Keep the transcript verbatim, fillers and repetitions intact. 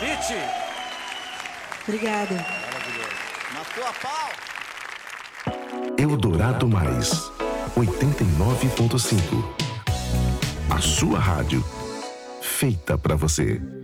Viti. Obrigada. Maravilhoso. Na tua pau. Eldorado Mais, oitenta e nove ponto cinco. A sua rádio, feita pra você.